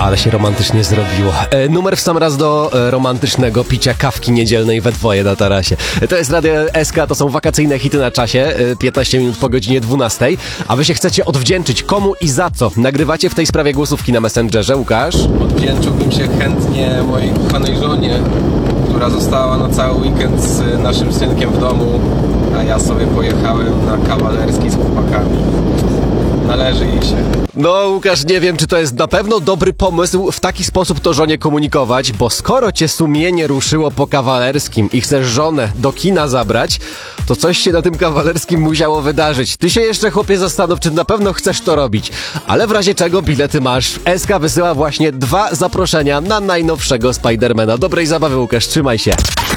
Ale się romantycznie zrobiło. Numer w sam raz do romantycznego picia kawki niedzielnej we dwoje na tarasie. To jest Radio SK, to są wakacyjne hity na czasie, 15 minut po godzinie 12. A wy się chcecie odwdzięczyć komu i za co? Nagrywacie w tej sprawie głosówki na Messengerze, Łukasz? Odwdzięczyłbym się chętnie mojej kochanej żonie, która została na cały weekend z naszym synkiem w domu, a ja sobie pojechałem na kawalerski z chłopakami. Należy jej się. No, Łukasz, nie wiem, czy to jest na pewno dobry pomysł w taki sposób to żonie komunikować, bo skoro cię sumienie ruszyło po kawalerskim i chcesz żonę do kina zabrać, to coś się na tym kawalerskim musiało wydarzyć. Ty się jeszcze, chłopie, zastanów, czy na pewno chcesz to robić. Ale w razie czego bilety masz. SK wysyła właśnie 2 zaproszenia na najnowszego Spidermana. Dobrej zabawy, Łukasz, trzymaj się.